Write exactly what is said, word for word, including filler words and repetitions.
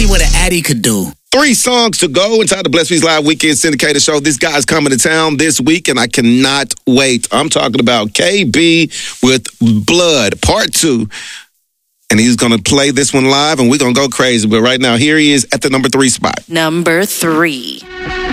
see what an Addy could do. Three songs to go inside the Blessed Beats Live Weekend Syndicated Show. This guy's coming to town this week, and I cannot wait. I'm talking about K B with Blood, Part two. And he's going to play this one live, and we're going to go crazy. But right now, here he is at the number three spot. Number three.